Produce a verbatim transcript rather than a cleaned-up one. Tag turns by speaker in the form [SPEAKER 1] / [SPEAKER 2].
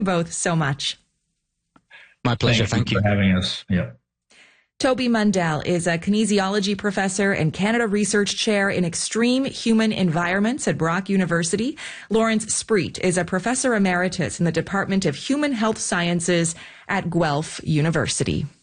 [SPEAKER 1] both so much.
[SPEAKER 2] My pleasure.
[SPEAKER 3] Thank,
[SPEAKER 2] Thank
[SPEAKER 3] you
[SPEAKER 2] you
[SPEAKER 3] for having us. Yeah.
[SPEAKER 1] Toby Mundell is a kinesiology professor and Canada Research Chair in Extreme Human Environments at Brock University. Lawrence Spreet is a professor emeritus in the Department of Human Health Sciences at Guelph University.